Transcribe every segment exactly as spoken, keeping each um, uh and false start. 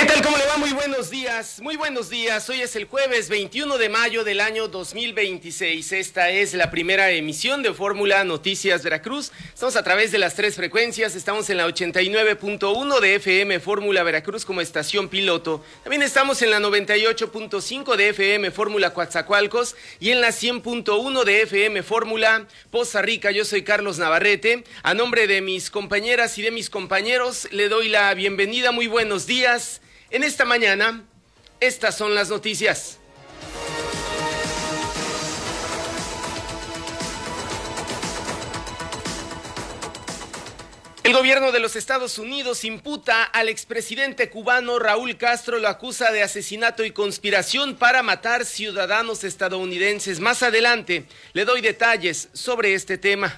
¿Qué tal? ¿Cómo le va? Muy buenos días, muy buenos días. Hoy es el jueves veintiuno de mayo del año dos mil veintiséis. Esta es la primera emisión de Fórmula Noticias Veracruz. Estamos a través de las tres frecuencias. Estamos en la ochenta y nueve punto uno de F M Fórmula Veracruz como estación piloto. También estamos en la noventa y ocho punto cinco de F M Fórmula Coatzacoalcos y en la cien punto uno de F M Fórmula Poza Rica. Yo soy Carlos Navarrete. A nombre de mis compañeras y de mis compañeros le doy la bienvenida. Muy buenos días. En esta mañana, estas son las noticias. El gobierno de los Estados Unidos imputa al expresidente cubano Raúl Castro, lo acusa de asesinato y conspiración para matar ciudadanos estadounidenses. Más adelante le doy detalles sobre este tema.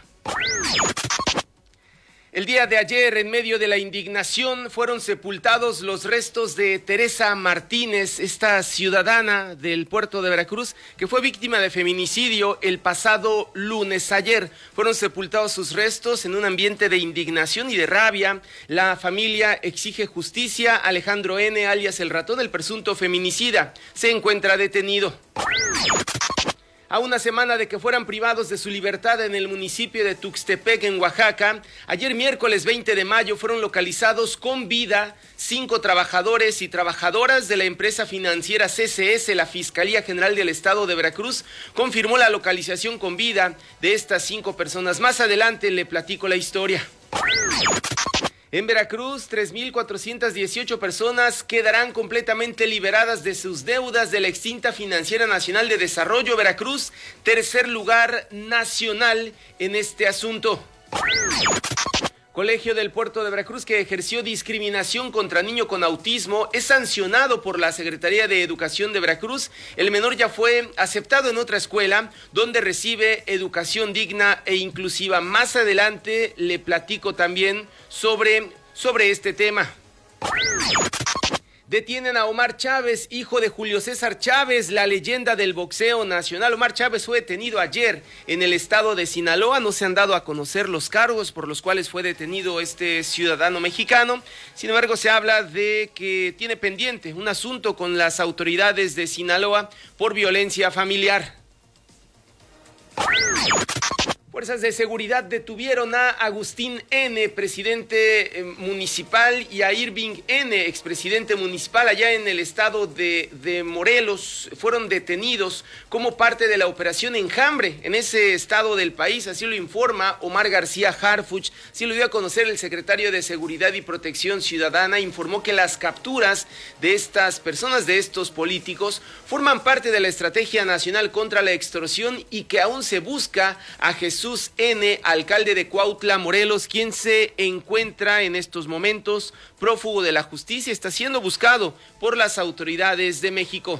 El día de ayer, en medio de la indignación, fueron sepultados los restos de Teresa Martínez, esta ciudadana del puerto de Veracruz, que fue víctima de feminicidio el pasado lunes. Ayer fueron sepultados sus restos en un ambiente de indignación y de rabia. La familia exige justicia. Alejandro N., alias El Ratón, el presunto feminicida, se encuentra detenido. A una semana de que fueran privados de su libertad en el municipio de Tuxtepec, en Oaxaca, ayer miércoles veinte de mayo fueron localizados con vida cinco trabajadores y trabajadoras de la empresa financiera C C S. La Fiscalía General del Estado de Veracruz confirmó la localización con vida de estas cinco personas. Más adelante le platico la historia. En Veracruz, tres mil cuatrocientas dieciocho personas quedarán completamente liberadas de sus deudas de la extinta Financiera Nacional de Desarrollo. Veracruz, tercer lugar nacional en este asunto. Colegio del Puerto de Veracruz, que ejerció discriminación contra niño con autismo, es sancionado por la Secretaría de Educación de Veracruz. El menor ya fue aceptado en otra escuela donde recibe educación digna e inclusiva. Más adelante le platico también sobre, sobre este tema. Detienen a Omar Chávez, hijo de Julio César Chávez, la leyenda del boxeo nacional. Omar Chávez fue detenido ayer en el estado de Sinaloa. No se han dado a conocer los cargos por los cuales fue detenido este ciudadano mexicano. Sin embargo, se habla de que tiene pendiente un asunto con las autoridades de Sinaloa por violencia familiar. Fuerzas de seguridad detuvieron a Agustín N., presidente municipal, y a Irving N., expresidente municipal, allá en el estado de, de Morelos. Fueron detenidos como parte de la operación Enjambre en ese estado del país. Así lo informa Omar García Harfuch. Así lo dio a conocer el secretario de Seguridad y Protección Ciudadana. Informó que las capturas de estas personas, de estos políticos, forman parte de la Estrategia Nacional contra la Extorsión y que aún se busca a Jesús N., alcalde de Cuautla, Morelos, quien se encuentra en estos momentos prófugo de la justicia. Está siendo buscado por las autoridades de México.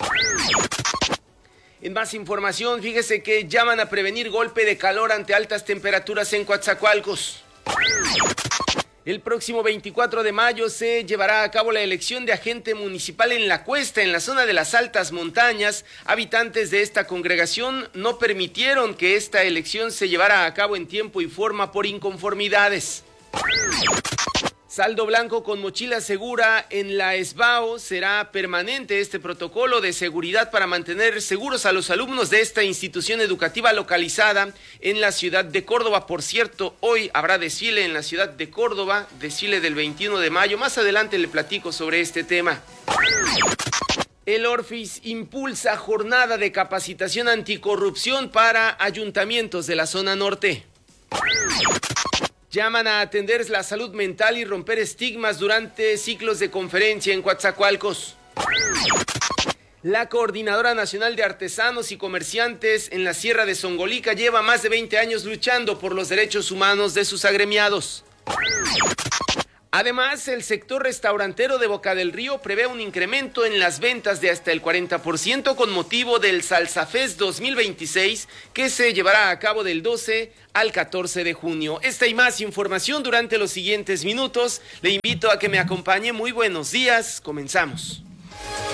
En más información, fíjese que llaman a prevenir golpe de calor ante altas temperaturas en Coatzacoalcos. El próximo veinticuatro de mayo se llevará a cabo la elección de agente municipal en La Cuesta, en la zona de las altas montañas. Habitantes de esta congregación no permitieron que esta elección se llevara a cabo en tiempo y forma por inconformidades. Saldo blanco con mochila segura en la ESBAO. Será permanente este protocolo de seguridad para mantener seguros a los alumnos de esta institución educativa localizada en la ciudad de Córdoba. Por cierto, hoy habrá desfile en la ciudad de Córdoba, desfile del veintiuno de mayo. Más adelante le platico sobre este tema. El Orfis impulsa jornada de capacitación anticorrupción para ayuntamientos de la zona norte. Llaman a atender la salud mental y romper estigmas durante ciclos de conferencia en Coatzacoalcos. La Coordinadora Nacional de Artesanos y Comerciantes en la Sierra de Zongolica lleva más de veinte años luchando por los derechos humanos de sus agremiados. Además, el sector restaurantero de Boca del Río prevé un incremento en las ventas de hasta el cuarenta por ciento con motivo del Salsa Fest dos mil veintiséis, que se llevará a cabo del doce al catorce de junio. Esta y más información durante los siguientes minutos. Le invito a que me acompañe. Muy buenos días. Comenzamos.